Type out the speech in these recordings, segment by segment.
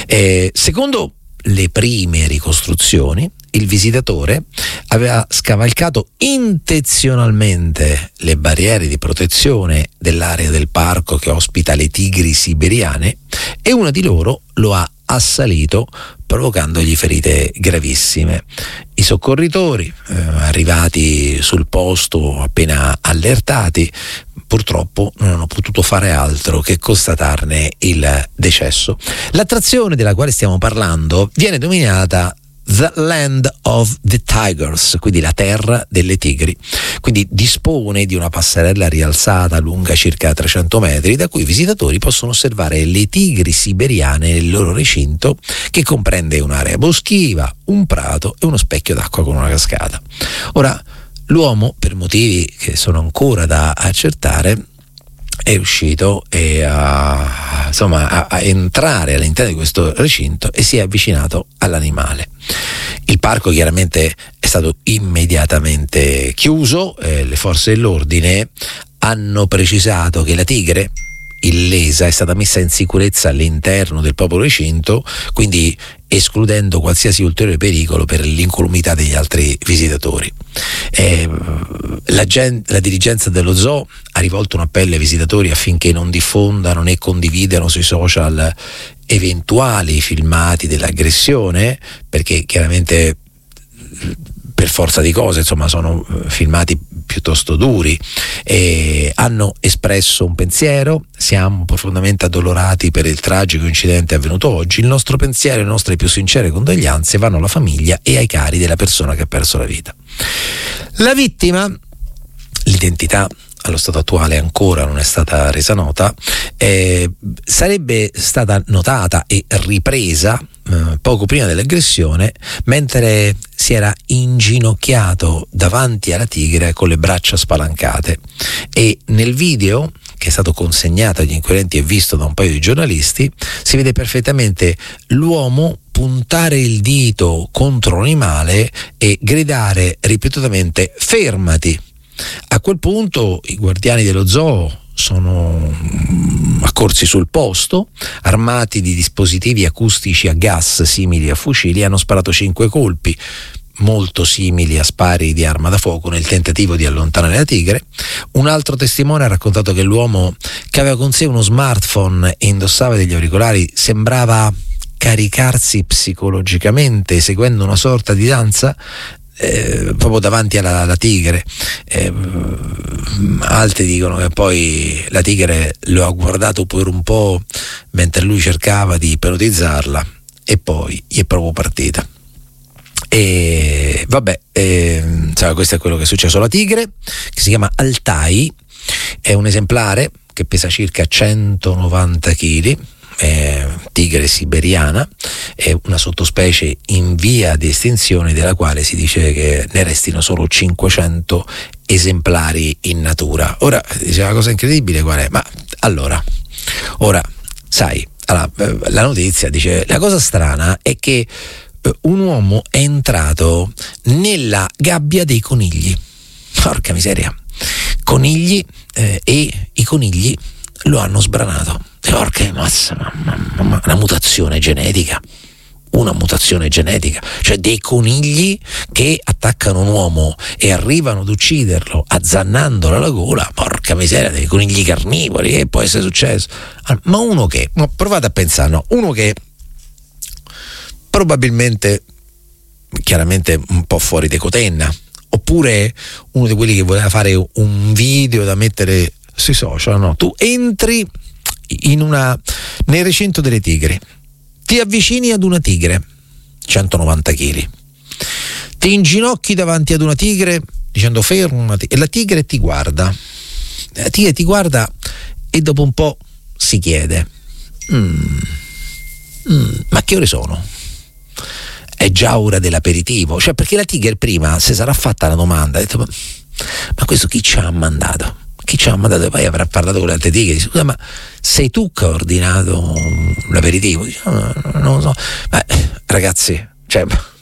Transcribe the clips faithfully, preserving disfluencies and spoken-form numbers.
Eh, secondo le prime ricostruzioni, il visitatore aveva scavalcato intenzionalmente le barriere di protezione dell'area del parco che ospita le tigri siberiane e una di loro lo ha assalito provocandogli ferite gravissime. I soccorritori, eh, arrivati sul posto appena allertati, purtroppo non hanno potuto fare altro che constatarne il decesso. L'attrazione della quale stiamo parlando viene denominata The Land of the Tigers, quindi la terra delle tigri, quindi dispone di una passerella rialzata lunga circa trecento metri da cui i visitatori possono osservare le tigri siberiane nel loro recinto, che comprende un'area boschiva, un prato e uno specchio d'acqua con una cascata. Ora, l'uomo, per motivi che sono ancora da accertare, è uscito e a, insomma, a, a entrare all'interno di questo recinto e si è avvicinato all'animale. Il parco chiaramente è stato immediatamente chiuso, eh, le forze dell'ordine hanno precisato che la tigre illesa è stata messa in sicurezza all'interno del proprio recinto, quindi escludendo qualsiasi ulteriore pericolo per l'incolumità degli altri visitatori. Eh, la, gen- la dirigenza dello zoo ha rivolto un appello ai visitatori affinché non diffondano né condividano sui social eventuali filmati dell'aggressione, perché chiaramente per forza di cose, insomma, sono filmati piuttosto duri. E hanno espresso un pensiero: siamo profondamente addolorati per il tragico incidente avvenuto oggi, il nostro pensiero e le nostre più sincere condoglianze vanno alla famiglia e ai cari della persona che ha perso la vita. La vittima, l'identità allo stato attuale ancora non è stata resa nota, eh, sarebbe stata notata e ripresa eh, poco prima dell'aggressione mentre si era inginocchiato davanti alla tigre con le braccia spalancate, e nel video che è stato consegnato agli inquirenti e visto da un paio di giornalisti si vede perfettamente l'uomo puntare il dito contro l'animale e gridare ripetutamente "fermati". A quel punto i guardiani dello zoo sono accorsi sul posto, armati di dispositivi acustici a gas simili a fucili, e hanno sparato cinque colpi molto simili a spari di arma da fuoco nel tentativo di allontanare la tigre. Un altro testimone ha raccontato che l'uomo, che aveva con sé uno smartphone e indossava degli auricolari, sembrava caricarsi psicologicamente seguendo una sorta di danza Eh, proprio davanti alla, alla tigre. Eh, altri dicono che poi la tigre lo ha guardato per un po' mentre lui cercava di ipnotizzarla e poi gli è proprio partita. E vabbè, eh, insomma, questo è quello che è successo alla tigre, che si chiama Altai, è un esemplare che pesa circa centonovanta chili. Eh, tigre siberiana, è una sottospecie in via di estinzione, della quale si dice che ne restino solo cinquecento esemplari in natura. Ora, dice, la cosa incredibile qual è? Ma allora, ora, sai, allora, la notizia dice, la cosa strana è che un uomo è entrato nella gabbia dei conigli. Porca miseria, conigli, eh, e i conigli lo hanno sbranato. Porca mazza, mamma, mamma, una mutazione genetica, una mutazione genetica, cioè dei conigli che attaccano un uomo e arrivano ad ucciderlo azzannandolo alla gola. Porca miseria, dei conigli carnivori, che può essere successo? Ma uno che, no, provate a pensare, no, uno che probabilmente, chiaramente un po' fuori decotenna, oppure uno di quelli che voleva fare un video da mettere sui social, no? Tu entri in una nel recinto delle tigri, ti avvicini ad una tigre centonovanta chili, ti inginocchi davanti ad una tigre dicendo "fermati", e la tigre ti guarda la tigre ti guarda e dopo un po' si chiede mm, mm, ma che ore sono? È già ora dell'aperitivo, cioè, perché la tigre prima si sarà fatta la domanda, ha detto, ma, ma questo chi ci ha mandato? Chi ci ha mandato? E poi avrà parlato con le altre tigre, dice, scusa, ma sei tu che hai ordinato l'aperitivo? Dice, no, non lo so. Ma ragazzi, cioè,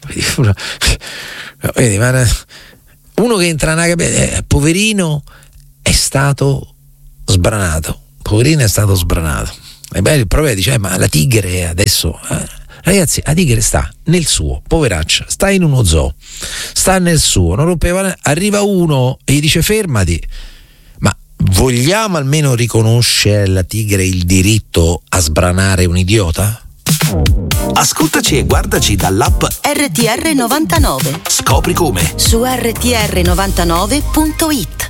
vedi, ma uno che entra nella gabbia, eh, poverino è stato sbranato, poverino è stato sbranato. E beh, il problema dice, eh, ma la tigre adesso... Eh, ragazzi, la tigre sta nel suo, poveraccia, sta in uno zoo, sta nel suo, non rompeva, arriva uno e gli dice fermati, ma vogliamo almeno riconoscere alla tigre il diritto a sbranare un idiota? Ascoltaci e guardaci dall'app R T R novantanove. Scopri come su R T R novantanove punto it.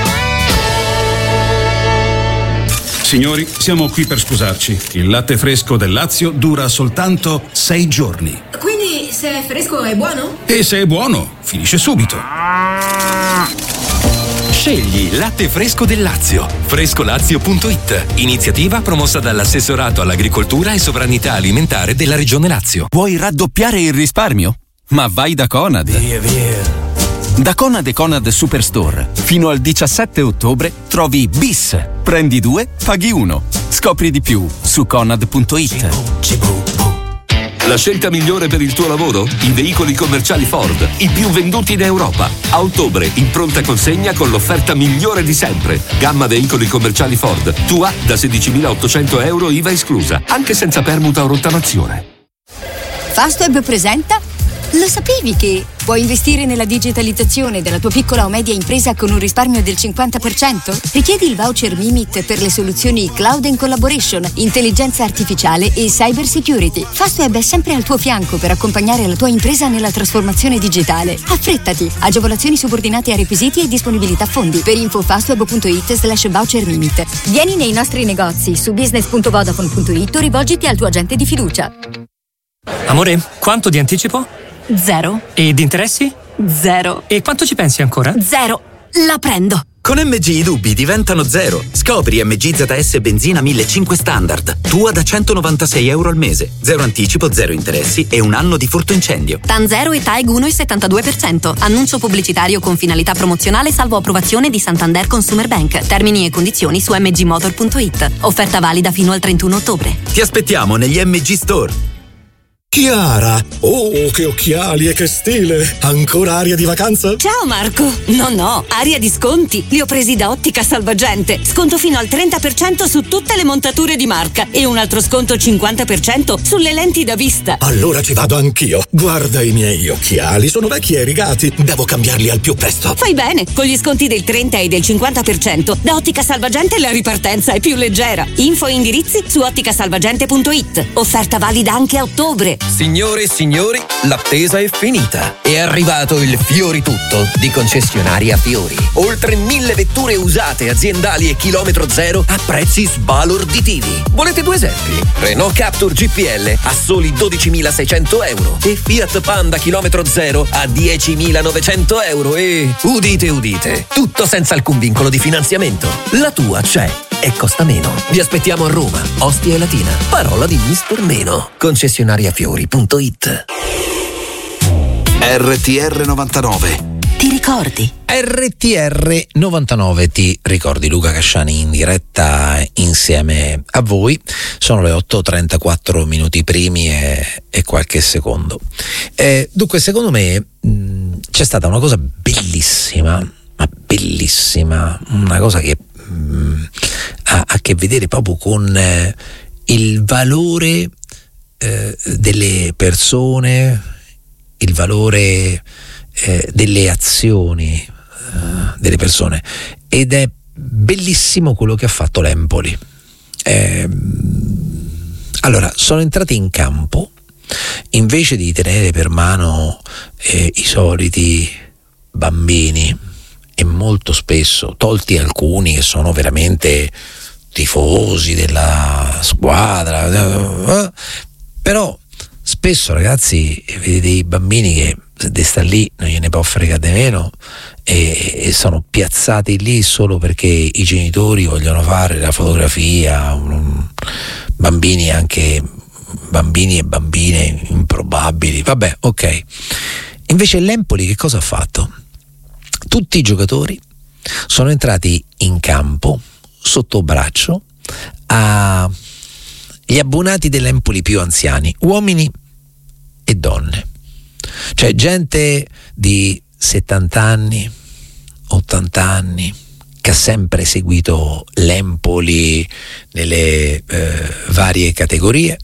Signori, siamo qui per scusarci. Il latte fresco del Lazio dura soltanto sei giorni. Quindi se è fresco è buono? E se è buono, finisce subito. Scegli latte fresco del Lazio. frescolazio punto it. Iniziativa promossa dall'Assessorato all'Agricoltura e Sovranità Alimentare della Regione Lazio. Vuoi raddoppiare il risparmio? Ma vai da Conad. Via via. Da Conad e Conad Superstore fino al diciassette ottobre trovi Bis. Prendi due, paghi uno. Scopri di più su conad punto it. La scelta migliore per il tuo lavoro? I veicoli commerciali Ford, i più venduti in Europa. A ottobre in pronta consegna con l'offerta migliore di sempre. Gamma veicoli commerciali Ford, tua da sedicimilaottocento euro I V A esclusa, anche senza permuta o rottamazione. Fastweb presenta. Lo sapevi che puoi investire nella digitalizzazione della tua piccola o media impresa con un risparmio del cinquanta per cento? Richiedi il voucher Mimit per le soluzioni Cloud and Collaboration, intelligenza artificiale e cyber security. Fastweb è sempre al tuo fianco per accompagnare la tua impresa nella trasformazione digitale. Affrettati! Agevolazioni subordinate a requisiti e disponibilità fondi. Per info fastweb punto it slash voucher Mimit. Vieni nei nostri negozi su business punto vodafone punto it o rivolgiti al tuo agente di fiducia. Amore, quanto di anticipo? Zero. E di interessi? Zero. E quanto ci pensi ancora? Zero. La prendo. Con M G i dubbi diventano zero. Scopri M G Z S benzina millecinquecento standard. Tua da centonovantasei euro al mese. Zero anticipo, zero interessi e un anno di furto incendio. TAN zero e T A E G uno virgola settantadue per cento. Annuncio pubblicitario con finalità promozionale salvo approvazione di Santander Consumer Bank. Termini e condizioni su m g motor punto it. Offerta valida fino al trentuno ottobre. Ti aspettiamo negli M G Store. Chiara! Oh, che occhiali e che stile! Ancora aria di vacanza? Ciao Marco! No, no, aria di sconti! Li ho presi da Ottica Salvagente. Sconto fino al trenta per cento su tutte le montature di marca e un altro sconto cinquanta per cento sulle lenti da vista. Allora ci vado anch'io. Guarda i miei occhiali, sono vecchi e rigati. Devo cambiarli al più presto. Fai bene! Con gli sconti del trenta e del cinquanta per cento da Ottica Salvagente la ripartenza è più leggera. Info e indirizzi su ottica salvagente punto it. Offerta valida anche a ottobre. Signore e signori, l'attesa è finita. È arrivato il Fiori Tutto di concessionaria Fiori. Oltre mille vetture usate, aziendali e chilometro zero a prezzi sbalorditivi. Volete due esempi? Renault Captur G P L a soli dodicimilaseicento euro e Fiat Panda chilometro zero a diecimilanovecento euro e... udite udite, tutto senza alcun vincolo di finanziamento. La tua c'è e costa meno. Vi aspettiamo a Roma, Ostia e Latina. Parola di mister Meno. Concessionaria Fiori punto it. R T R novantanove. Ti ricordi? R T R novantanove ti ricordi. Luca Casciani in diretta insieme a voi. Sono le otto e trentaquattro minuti primi e, e qualche secondo. Eh, dunque, secondo me mh, c'è stata una cosa bellissima, ma bellissima, una cosa che mh, ha a che vedere proprio con eh, il valore eh, delle persone, il valore eh, delle azioni eh, delle persone, ed è bellissimo quello che ha fatto l'Empoli. Eh, allora, sono entrati in campo, invece di tenere per mano eh, i soliti bambini, e molto spesso, tolti alcuni che sono veramente tifosi della squadra, eh, però spesso, ragazzi, vedi dei bambini che se sta lì non gliene può fregare di meno e, e sono piazzati lì solo perché i genitori vogliono fare la fotografia, um, bambini anche bambini e bambine improbabili, vabbè, ok. Invece l'Empoli che cosa ha fatto? Tutti i giocatori sono entrati in campo sotto braccio agli abbonati dell'Empoli più anziani, uomini e donne, cioè gente di settanta anni, ottanta anni, che ha sempre seguito l'Empoli nelle eh, varie categorie,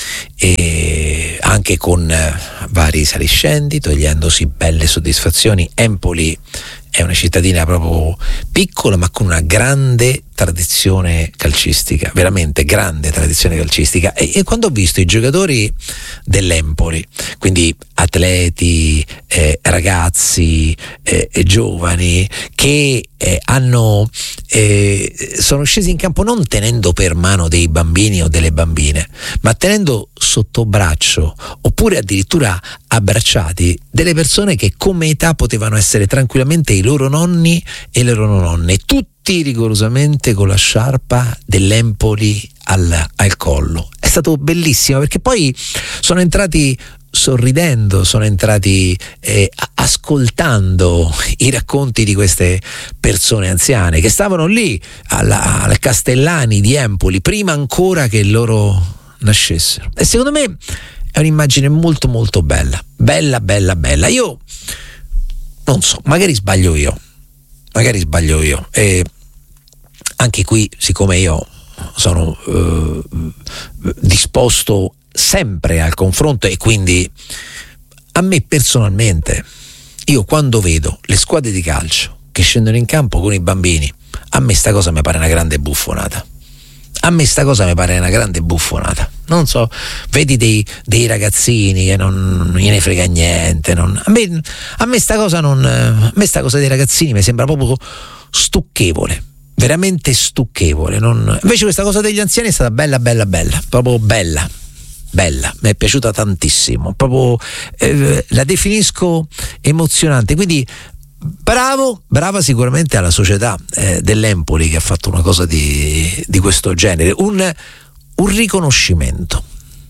e anche con eh, vari saliscendi, togliendosi belle soddisfazioni. Empoli è una cittadina proprio piccola, ma con una grande tradizione calcistica, veramente grande tradizione calcistica. E, e quando ho visto i giocatori dell'Empoli, quindi atleti, eh, ragazzi, eh, giovani, che eh, hanno eh, sono scesi in campo non tenendo per mano dei bambini o delle bambine, ma tenendo sotto braccio, oppure addirittura abbracciati, delle persone che come età potevano essere tranquillamente i loro nonni e le loro nonne, tutti rigorosamente con la sciarpa dell'Empoli al, al collo. È stato bellissimo, perché poi sono entrati sorridendo, sono entrati eh, ascoltando i racconti di queste persone anziane che stavano lì alla, alla Castellani di Empoli prima ancora che loro nascessero. E secondo me è un'immagine molto molto bella, bella bella bella. Io non so, magari sbaglio io, magari sbaglio io, e anche qui, siccome io sono eh, disposto sempre al confronto, e quindi a me personalmente, io quando vedo le squadre di calcio che scendono in campo con i bambini, a me sta cosa mi pare una grande buffonata. A me sta cosa mi pare una grande buffonata. Non so, vedi dei, dei ragazzini che non, non gliene frega niente. Non, a, me, a me sta cosa non. A me sta cosa dei ragazzini mi sembra proprio stucchevole. Veramente stucchevole. Non, invece questa cosa degli anziani è stata bella, bella, bella. Proprio bella. Bella, mi è piaciuta tantissimo. Proprio eh, la definisco emozionante. Quindi bravo, brava sicuramente alla società eh, dell'Empoli, che ha fatto una cosa di, di questo genere, un, un riconoscimento.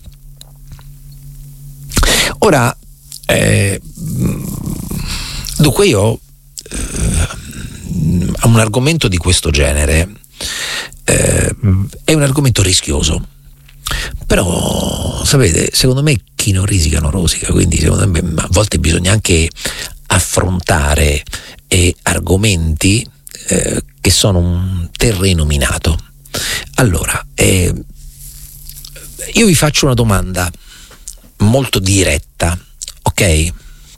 Ora, eh, dunque io eh, un argomento di questo genere eh, è un argomento rischioso, però sapete, secondo me chi non risica non rosica, quindi secondo me a volte bisogna anche affrontare eh, argomenti eh, che sono un terreno minato. Allora, eh, io vi faccio una domanda molto diretta, ok?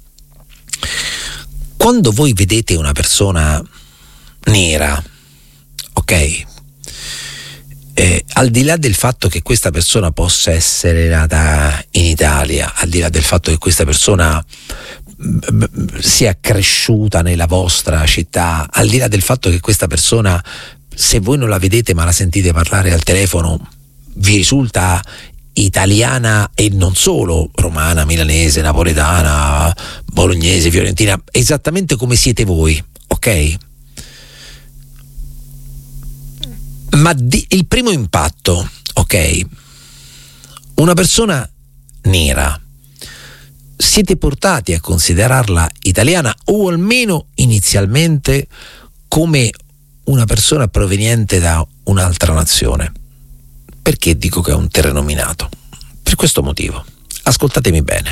Quando voi vedete una persona nera, ok? Eh, al di là del fatto che questa persona possa essere nata in Italia, al di là del fatto che questa persona sia cresciuta nella vostra città, al di là del fatto che questa persona, se voi non la vedete ma la sentite parlare al telefono, vi risulta italiana e non solo, romana, milanese, napoletana, bolognese, fiorentina, esattamente come siete voi, ok? Ma di, il primo impatto, ok? Una persona nera, siete portati a considerarla italiana, o almeno inizialmente come una persona proveniente da un'altra nazione? Perché dico che è un terreno minato? Per questo motivo. Ascoltatemi bene.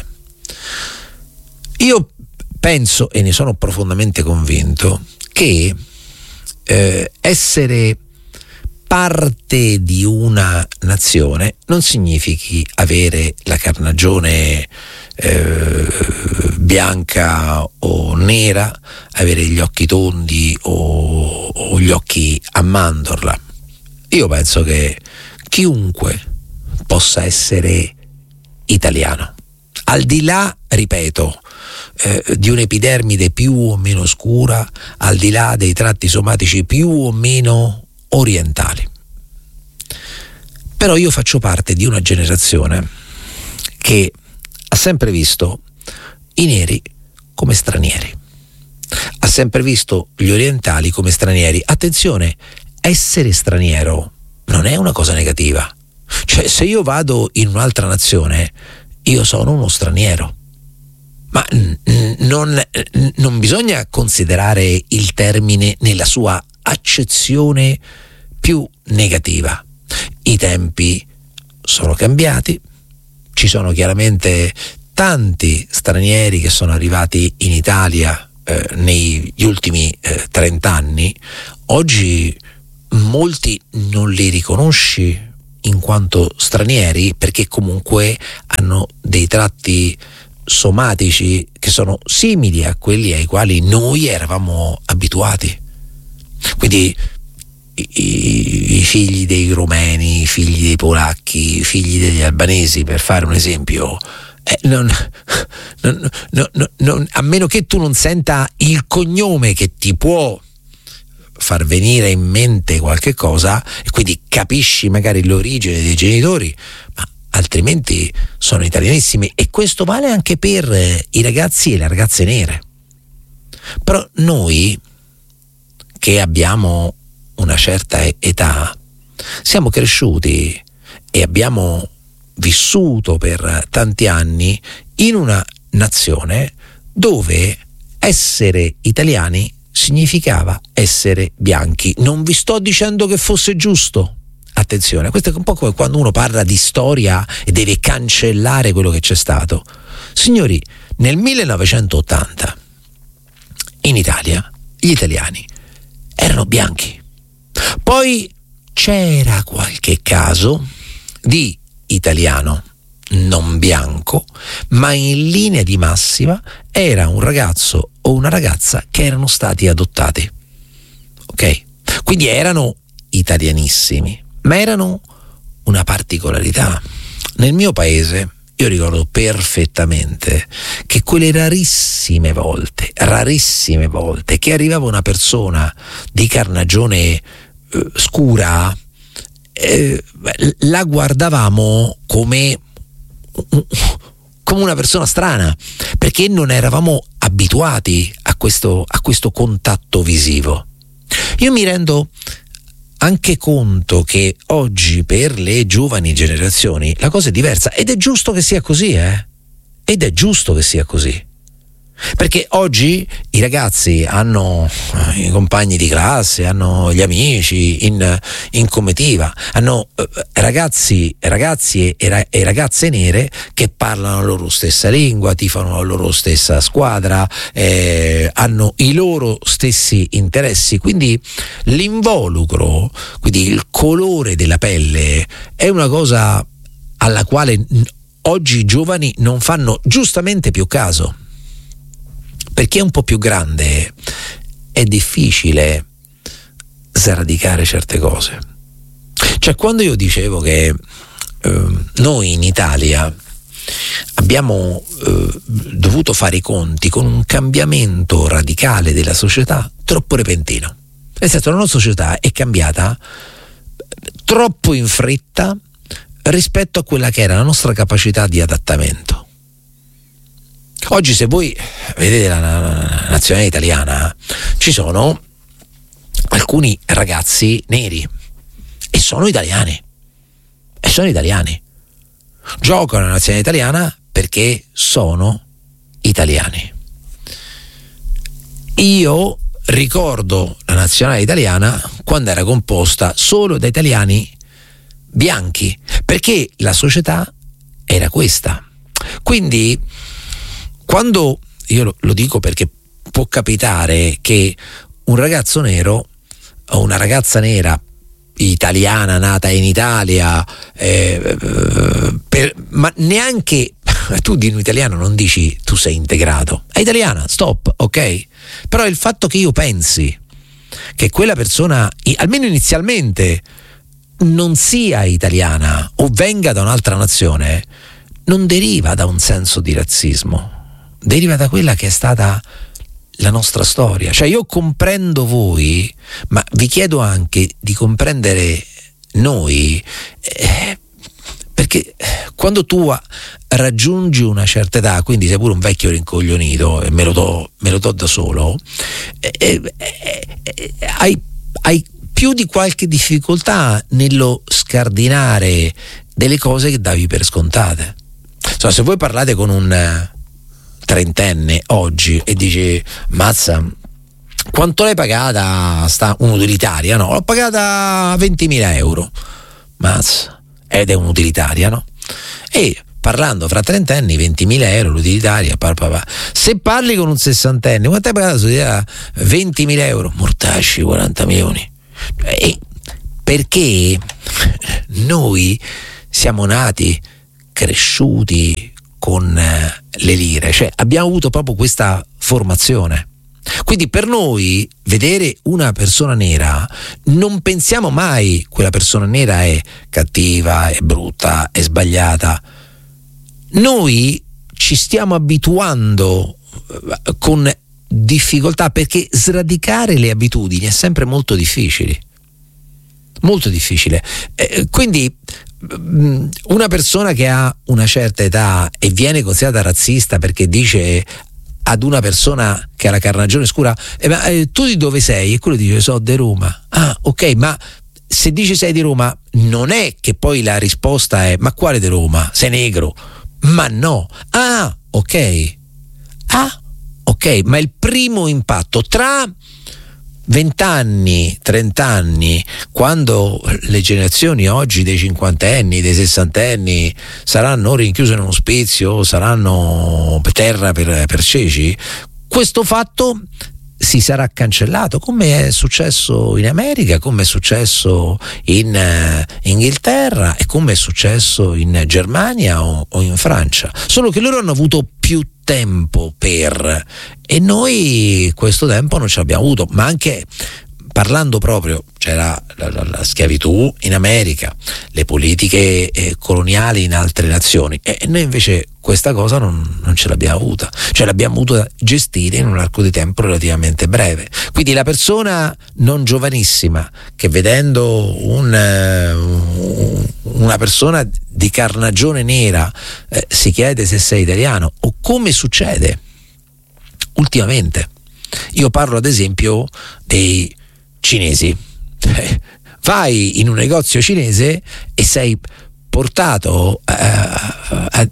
Io penso, e ne sono profondamente convinto, che eh, essere parte di una nazione non significhi avere la carnagione eh, bianca o nera, avere gli occhi tondi o, o gli occhi a mandorla. Io penso che chiunque possa essere italiano, al di là, ripeto, eh, di un'epidermide più o meno scura, al di là dei tratti somatici più o meno orientali. Però io faccio parte di una generazione che ha sempre visto i neri come stranieri, ha sempre visto gli orientali come stranieri. Attenzione, essere straniero non è una cosa negativa. Cioè, se io vado in un'altra nazione, io sono uno straniero, ma n- non, n- non bisogna considerare il termine nella sua accezione più negativa. I tempi sono cambiati, ci sono chiaramente tanti stranieri che sono arrivati in Italia eh, negli ultimi eh, trenta anni, oggi molti non li riconosci in quanto stranieri, perché comunque hanno dei tratti somatici che sono simili a quelli ai quali noi eravamo abituati. Quindi i, i, i figli dei rumeni, i figli dei polacchi, i figli degli albanesi, per fare un esempio, eh, non, non, non, non, non, a meno che tu non senta il cognome che ti può far venire in mente qualche cosa, e quindi capisci magari l'origine dei genitori, ma altrimenti sono italianissimi. E questo vale anche per eh, i ragazzi e le ragazze nere. Però noi che abbiamo una certa età siamo cresciuti e abbiamo vissuto per tanti anni in una nazione dove essere italiani significava essere bianchi. Non vi sto dicendo che fosse giusto, attenzione, questo è un po' come quando uno parla di storia e deve cancellare quello che c'è stato. Signori, nel millenovecentottanta in Italia gli italiani erano bianchi. Poi c'era qualche caso di italiano non bianco, ma in linea di massima era un ragazzo o una ragazza che erano stati adottati. Ok? Quindi erano italianissimi, ma erano una particolarità. Nel mio paese io ricordo perfettamente che quelle rarissime volte, rarissime volte che arrivava una persona di carnagione eh, scura, eh, la guardavamo come come una persona strana, perché non eravamo abituati a questo, a questo contatto visivo. Io mi rendo anche conto che oggi per le giovani generazioni la cosa è diversa, ed è giusto che sia così, eh? Ed è giusto che sia così. Perché oggi i ragazzi hanno i compagni di classe, hanno gli amici in, in comitiva, hanno eh, ragazzi, ragazzi e, e ragazze nere che parlano la loro stessa lingua, tifano la loro stessa squadra, eh, hanno i loro stessi interessi. Quindi l'involucro, quindi il colore della pelle, è una cosa alla quale oggi i giovani non fanno giustamente più caso. Perché è un po' più grande, è difficile sradicare certe cose. Cioè, quando io dicevo che eh, noi in Italia abbiamo eh, dovuto fare i conti con un cambiamento radicale della società troppo repentino. Nel senso, la nostra società è cambiata troppo in fretta rispetto a quella che era la nostra capacità di adattamento. Oggi, se voi vedete la, la, la nazionale italiana, ci sono alcuni ragazzi neri e sono italiani e sono italiani giocano la nazionale italiana perché sono italiani. Io ricordo la nazionale italiana quando era composta solo da italiani bianchi, perché la società era questa. Quindi quando, io lo, lo dico perché può capitare che un ragazzo nero o una ragazza nera italiana nata in Italia, eh, per, ma neanche tu di un italiano non dici tu sei integrato, è italiana, stop, ok? Però il fatto che io pensi che quella persona, almeno inizialmente, non sia italiana o venga da un'altra nazione, non deriva da un senso di razzismo, deriva da quella che è stata la nostra storia. Cioè, io comprendo voi, ma vi chiedo anche di comprendere noi, eh, perché quando tu raggiungi una certa età, quindi sei pure un vecchio rincoglionito, e me lo do, me lo do da solo, eh, eh, eh, hai, hai più di qualche difficoltà nello scardinare delle cose che davi per scontate. Cioè, se voi parlate con un trentenne oggi e dice: mazza, quanto l'hai pagata sta un'utilitaria? No, l'ho pagata ventimila euro. Mazza, ed è un'utilitaria, no? E parlando fra trentenni, ventimila euro l'utilitaria. Pa, pa, pa. Se parli con un sessantenne, quanto hai pagato sull'utilitaria? ventimila euro, mortacci, quaranta milioni. E perché noi siamo nati, cresciuti con eh, le lire, cioè abbiamo avuto proprio questa formazione. Quindi per noi vedere una persona nera non pensiamo mai quella persona nera è cattiva, è brutta, è sbagliata. Noi ci stiamo abituando con difficoltà, perché sradicare le abitudini è sempre molto difficile. Molto difficile. Eh, quindi una persona che ha una certa età e viene considerata razzista perché dice ad una persona che ha la carnagione scura eh, ma, eh, tu di dove sei? E quello dice so di Roma. Ah, ok, ma se dice sei di Roma non è che poi la risposta è ma quale di Roma? Sei negro? Ma no. Ah, ok. Ah, ok, ma il primo impatto tra vent'anni, trent'anni, quando le generazioni oggi dei cinquantenni, dei sessantenni saranno rinchiuse in un ospizio, saranno terra per, per ceci, questo fatto si sarà cancellato, come è successo in America, come è successo in uh, Inghilterra e come è successo in Germania o, o in Francia, solo che loro hanno avuto più tempo per, e noi questo tempo non ce l'abbiamo avuto. Ma anche parlando proprio, c'era la, la, la schiavitù in America, le politiche eh, coloniali in altre nazioni, e noi invece questa cosa non, non ce l'abbiamo avuta, cioè l'abbiamo avuta gestire in un arco di tempo relativamente breve. Quindi la persona non giovanissima che vedendo un, uh, una persona di carnagione nera eh, si chiede se sei italiano, o come succede ultimamente. Io parlo ad esempio dei cinesi. Vai in un negozio cinese e sei portato uh, a, a,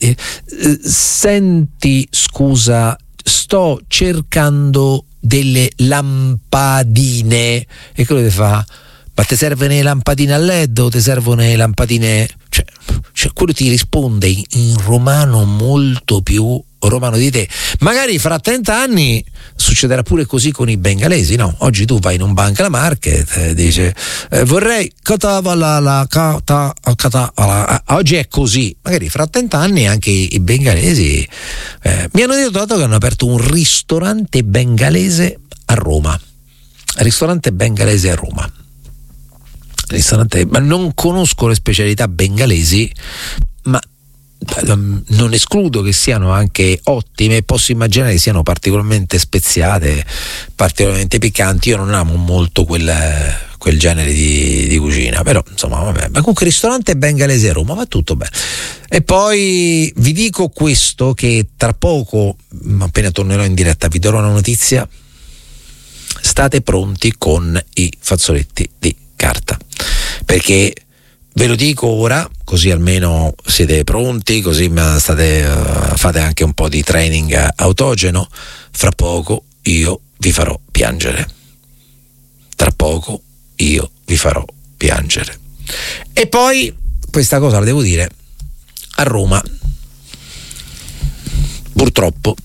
senti scusa, sto cercando delle lampadine, e quello ti fa ma ti servono le lampadine a led o ti servono le lampadine, cioè, cioè quello ti risponde in, in romano molto più romano di te. Magari fra trenta anni succederà pure così con i bengalesi, no? Oggi tu vai in un banca market e dice eh, vorrei la, la, kata, kata, la. Oggi è così. Magari fra trenta anni anche i, i bengalesi eh, mi hanno detto che hanno aperto un ristorante bengalese a Roma. Ristorante bengalese a Roma. Ristorante, ma non conosco le specialità bengalesi, ma non escludo che siano anche ottime, posso immaginare che siano particolarmente speziate, particolarmente piccanti. Io non amo molto quel, quel genere di, di cucina, però insomma vabbè. Ma comunque ristorante bengalese a Roma, va tutto bene. E poi vi dico questo, che tra poco, appena tornerò in diretta, vi darò una notizia. State pronti con i fazzoletti di carta, perché ve lo dico ora, così almeno siete pronti, così state, uh, fate anche un po' di training autogeno. Fra poco io vi farò piangere. Tra poco io vi farò piangere. E poi, questa cosa la devo dire, a Roma, purtroppo,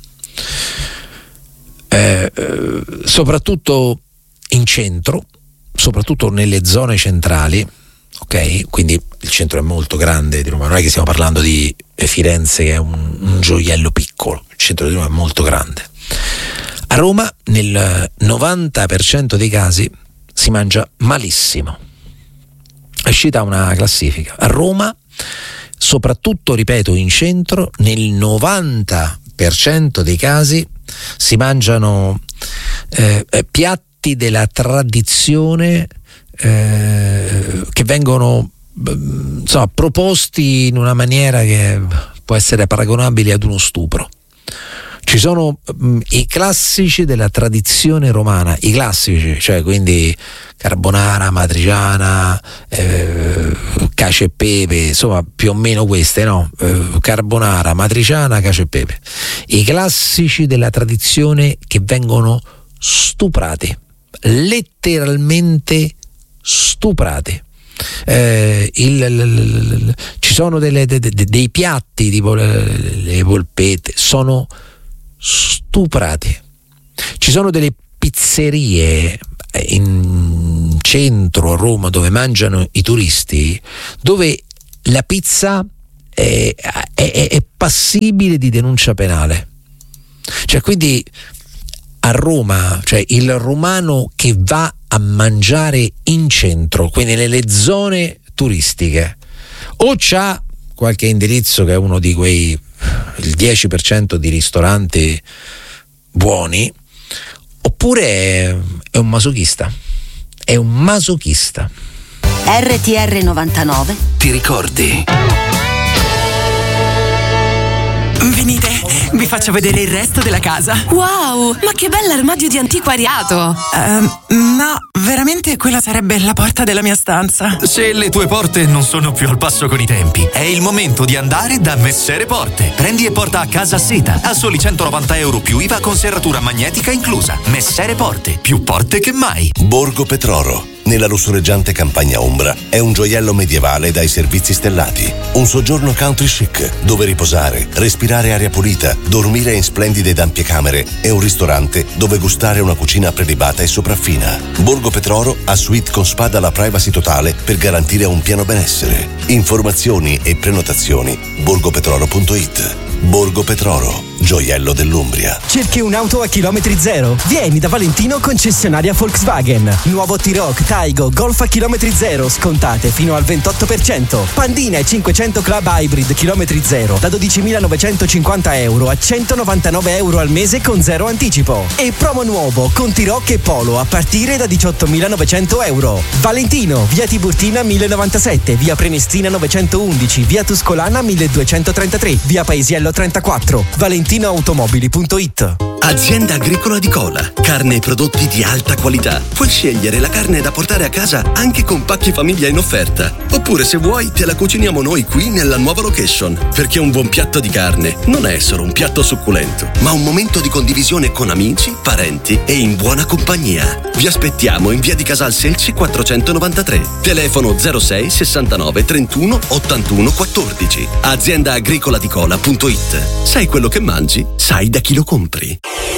eh, eh, soprattutto in centro, soprattutto nelle zone centrali, ok? Quindi il centro è molto grande di Roma, non è che stiamo parlando di Firenze che è un, un gioiello piccolo, il centro di Roma è molto grande. A Roma nel novanta per cento dei casi si mangia malissimo. È uscita una classifica. A Roma, soprattutto, ripeto, in centro, nel novanta per cento dei casi si mangiano eh, piatti della tradizione eh, che vengono insomma proposti in una maniera che può essere paragonabile ad uno stupro. Ci sono mh, i classici della tradizione romana, i classici, cioè quindi carbonara, matriciana, eh, cacio e pepe, insomma più o meno queste, no? Eh, carbonara, matriciana, cacio e pepe. I classici della tradizione che vengono stuprati, letteralmente stuprati. eh, il, il, il, il, ci sono delle, de, de, dei piatti tipo le, le polpette, sono stuprati. Ci sono delle pizzerie in centro a Roma dove mangiano i turisti, dove la pizza è, è, è passibile di denuncia penale. Cioè, quindi a Roma, cioè il romano che va a mangiare in centro, quindi nelle zone turistiche, o c'ha qualche indirizzo che è uno di quei il dieci per cento di ristoranti buoni, oppure è, è un masochista. È un masochista. R T R novantanove. Ti ricordi? Venite, vi faccio vedere il resto della casa. Wow, ma che bell'armadio di antiquariato. Uh, no, veramente quella sarebbe la porta della mia stanza. Se le tue porte non sono più al passo con i tempi, è il momento di andare da Messere Porte. Prendi e porta a casa seta a soli centonovanta euro più I V A con serratura magnetica inclusa. Messere Porte, più porte che mai. Borgo Petroro, nella lussureggiante campagna ombra, è un gioiello medievale dai servizi stellati. Un soggiorno country chic, dove riposare, respirare aria pulita, dormire in splendide ed ampie camere e un ristorante dove gustare una cucina prelibata e sopraffina. Borgo Petroro ha suite con spa dalla privacy totale per garantire un pieno benessere. Informazioni e prenotazioni borgopetroro punto it. Borgo Petroro, gioiello dell'Umbria. Cerchi un'auto a chilometri zero? Vieni da Valentino, concessionaria Volkswagen. Nuovo T-Roc, Taigo, Golf a chilometri zero, scontate fino al ventotto per cento. Pandina e cinquecento Club Hybrid chilometri zero da dodicimilanovecentocinquanta euro a centonovantanove euro al mese con zero anticipo. E promo nuovo con T-Roc e Polo a partire da diciottomilanovecento euro. Valentino, via Tiburtina mille novantasette, via Prenestina novecentoundici, via Tuscolana milleduecentotrentatré, via Paesiello trentaquattro. valentino automobili punto it. Azienda Agricola di Cola. Carne e prodotti di alta qualità. Puoi scegliere la carne da portare a casa anche con pacchi famiglia in offerta. Oppure, se vuoi, te la cuciniamo noi qui nella nuova location. Perché un buon piatto di carne non è solo un piatto succulento, ma un momento di condivisione con amici, parenti e in buona compagnia. Vi aspettiamo in via di Casal Selci quattrocentonovantatré. Telefono zero sei sessantanove trentuno ottantuno quattordici. azienda agricola di cola punto it. Sai quello che mangi, sai da chi lo compri.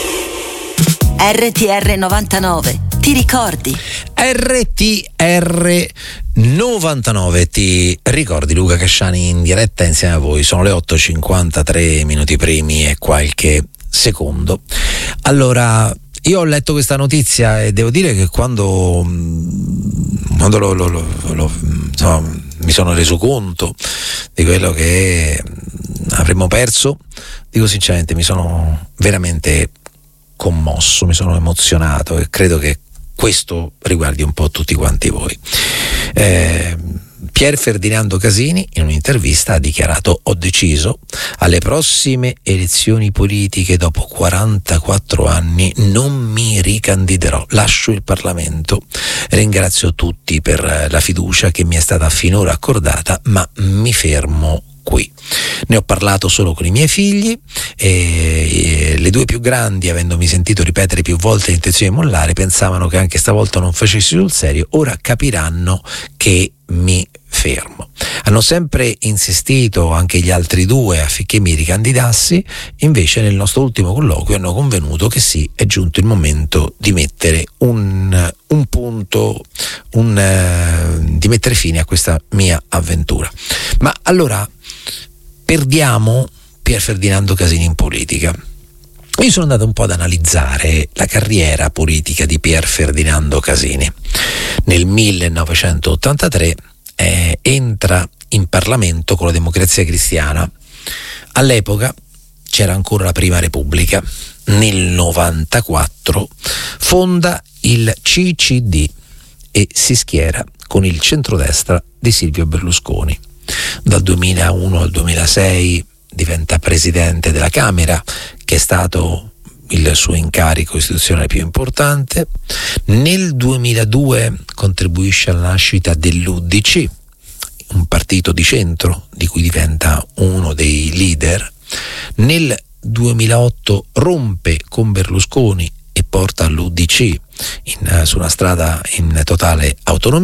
R T R novantanove, ti ricordi? R T R novantanove, ti ricordi? Luca Casciani in diretta insieme a voi. Sono le otto e cinquantatré minuti primi e qualche secondo. Allora, io ho letto questa notizia e devo dire che quando, quando lo, lo, lo, lo, insomma, mi sono reso conto di quello che avremmo perso, dico sinceramente, mi sono veramente commosso, mi sono emozionato e credo che questo riguardi un po' tutti quanti voi. Eh, Pier Ferdinando Casini in un'intervista ha dichiarato: ho deciso, alle prossime elezioni politiche dopo quarantaquattro anni non mi ricandiderò, lascio il Parlamento, ringrazio tutti per la fiducia che mi è stata finora accordata, ma mi fermo qui. Ne ho parlato solo con i miei figli e le due più grandi, avendomi sentito ripetere più volte l'intenzione di mollare, pensavano che anche stavolta non facessi sul serio. Ora capiranno che mi fermo. Hanno sempre insistito anche gli altri due affinché mi ricandidassi, invece nel nostro ultimo colloquio hanno convenuto che sì, è giunto il momento di mettere un, un punto, un, uh, di mettere fine a questa mia avventura. Ma allora perdiamo Pier Ferdinando Casini in politica. Io sono andato un po' ad analizzare la carriera politica di Pier Ferdinando Casini. Nel millenovecentottantatré eh, entra in Parlamento con la Democrazia Cristiana. All'epoca c'era ancora la Prima Repubblica. Nel novantaquattro fonda il C C D e si schiera con il centrodestra di Silvio Berlusconi. Dal duemilauno al duemilasei diventa presidente della Camera, che è stato il suo incarico istituzionale più importante. Nel duemiladue contribuisce alla nascita dell'U D C, un partito di centro di cui diventa uno dei leader. Nel duemilaotto rompe con Berlusconi e porta l'U D C in, su una strada in totale autonomia.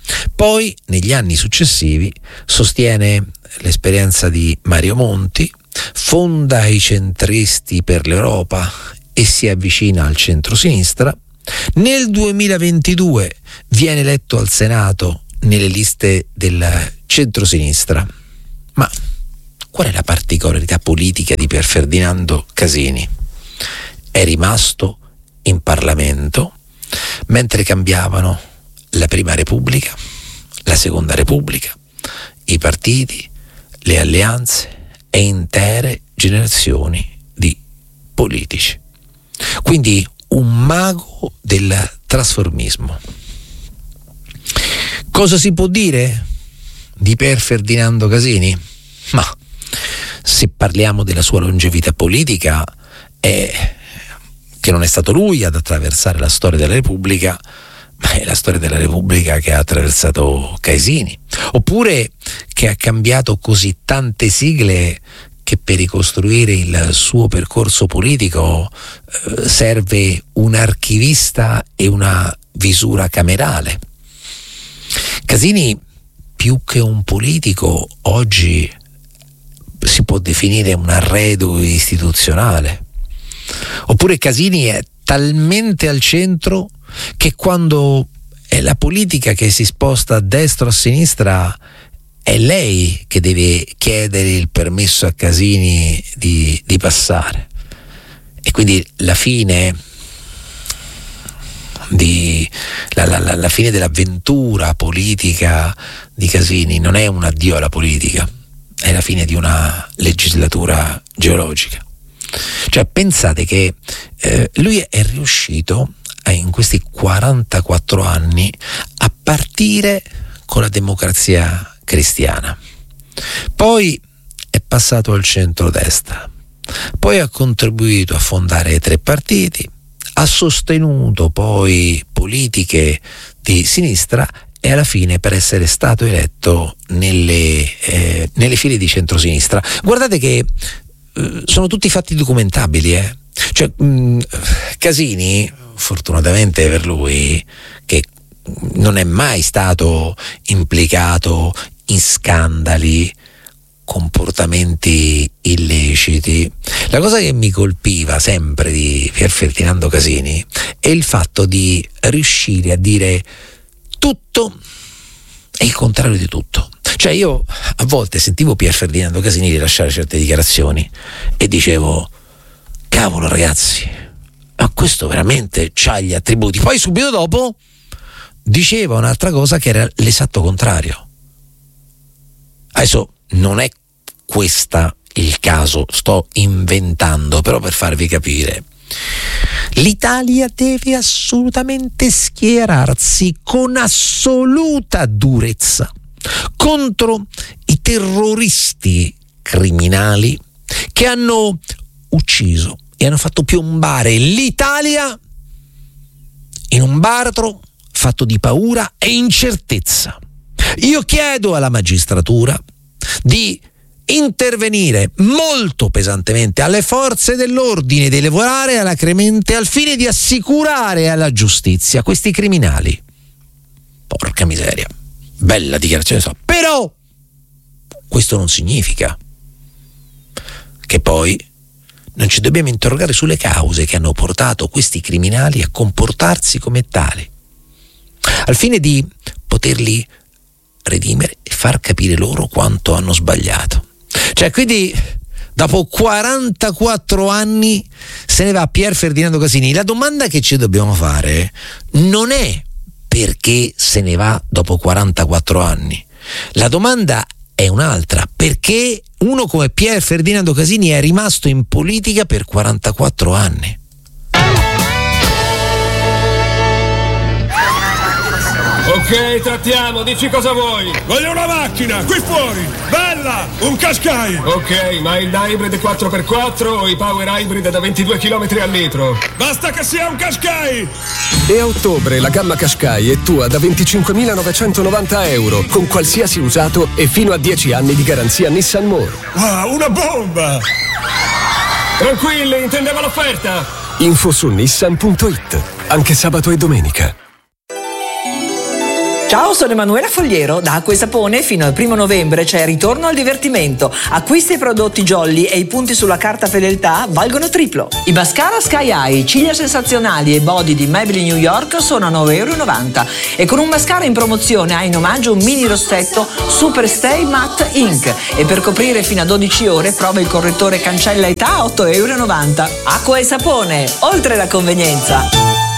Poi, negli anni successivi, sostiene l'esperienza di Mario Monti, fonda i centristi per l'Europa e si avvicina al centro-sinistra. Nel duemilaventidue viene eletto al Senato nelle liste del centro-sinistra. Ma qual è la particolarità politica di Pier Ferdinando Casini? È rimasto in Parlamento mentre cambiavano la Prima Repubblica, la Seconda Repubblica, i partiti, le alleanze e intere generazioni di politici. Quindi un mago del trasformismo. Cosa si può dire di Pier Ferdinando Casini? Ma se parliamo della sua longevità politica, è che non è stato lui ad attraversare la storia della Repubblica, ma è la storia della Repubblica che ha attraversato Casini, oppure che ha cambiato così tante sigle che per ricostruire il suo percorso politico eh, serve un archivista e una visura camerale. Casini, più che un politico, oggi si può definire un arredo istituzionale. Oppure Casini è talmente al centro che quando è la politica che si sposta a destra o a sinistra è lei che deve chiedere il permesso a Casini di, di passare. E quindi la fine di la, la, la fine dell'avventura politica di Casini non è un addio alla politica, è la fine di una legislatura geologica. Cioè, pensate che eh, lui è riuscito a, in questi quarantaquattro anni a partire con la Democrazia Cristiana, poi è passato al centrodestra, poi ha contribuito a fondare tre partiti, ha sostenuto poi politiche di sinistra e alla fine, per essere stato eletto nelle, eh, nelle file di centrosinistra. Guardate che eh, sono tutti fatti documentabili, eh? Cioè, mh, Casini, fortunatamente per lui, che non è mai stato implicato in scandali, comportamenti illeciti. La cosa che mi colpiva sempre di Pier Ferdinando Casini è il fatto di riuscire a dire tutto e il contrario di tutto. Cioè, io a volte sentivo Pier Ferdinando Casini rilasciare certe dichiarazioni e dicevo: cavolo ragazzi, ma questo veramente c'ha gli attributi. Poi subito dopo diceva un'altra cosa che era l'esatto contrario. Adesso non è questa il caso, sto inventando, però per farvi capire. L'Italia deve assolutamente schierarsi con assoluta durezza contro i terroristi criminali che hanno ucciso e hanno fatto piombare l'Italia in un baratro fatto di paura e incertezza. Io chiedo alla magistratura di intervenire molto pesantemente, alle forze dell'ordine di lavorare alacremente al fine di assicurare alla giustizia questi criminali. Porca miseria, bella dichiarazione, so. Però questo non significa che poi non ci dobbiamo interrogare sulle cause che hanno portato questi criminali a comportarsi come tali, al fine di poterli redimere e far capire loro quanto hanno sbagliato. Cioè, quindi dopo quarantaquattro anni se ne va Pier Ferdinando Casini. La domanda che ci dobbiamo fare non è perché se ne va dopo quarantaquattro anni, la domanda è un'altra: perché uno come Pier Ferdinando Casini è rimasto in politica per quarantaquattro anni? Ok, trattiamo, dici cosa vuoi. Voglio una macchina, qui fuori, bella, un Qashqai. Ok, ma il hybrid quattro per quattro o i power hybrid da ventidue chilometri al litro? Basta che sia un Qashqai. E a ottobre la gamma Qashqai è tua da venticinquemilanovecentovananta euro, con qualsiasi usato e fino a dieci anni di garanzia Nissan More. Wow, una bomba. Tranquilli, intendeva l'offerta. Info su nissan punto it, anche sabato e domenica. Ciao, sono Emanuela Fogliero. Da Acqua e Sapone fino al primo novembre c'è Ritorno al divertimento. Acquista i prodotti Jolly e i punti sulla carta fedeltà valgono triplo. I mascara Sky Eye, ciglia sensazionali e body di Maybelline New York sono a nove e novanta euro. E con un mascara in promozione hai in omaggio un mini rossetto Super Stay Matte Ink. E per coprire fino a dodici ore prova il correttore cancella età a otto e novanta euro. Acqua e Sapone, oltre la convenienza.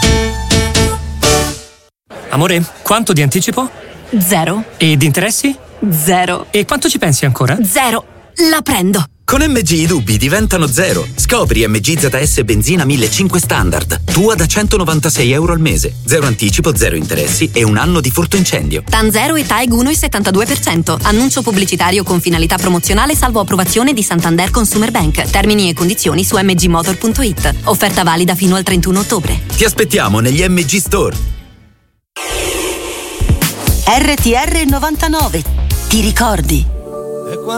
Amore, quanto di anticipo? Zero. E di interessi? Zero. E quanto ci pensi ancora? Zero. La prendo. Con M G i dubbi diventano zero. Scopri M G Z S benzina millecinquecento standard. Tua da centonovantasei euro al mese. Zero anticipo, zero interessi e un anno di furto incendio. TAN zero e TAEG uno virgola settantadue per cento. Annuncio pubblicitario con finalità promozionale salvo approvazione di Santander Consumer Bank. Termini e condizioni su m g motor punto i t. Offerta valida fino al trentuno ottobre. Ti aspettiamo negli M G Store. R T R novantanove. Ti ricordi?